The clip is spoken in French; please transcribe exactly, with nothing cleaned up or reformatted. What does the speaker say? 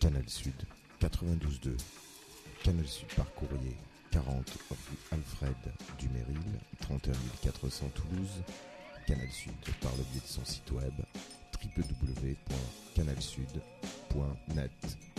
Canal Sud quatre-vingt-douze deux. Canal Sud par courrier quarante rue Alfred Duméryl, trente et un mille quatre cents Toulouse. Canal Sud par le biais de son site web w w w point canal sud point net.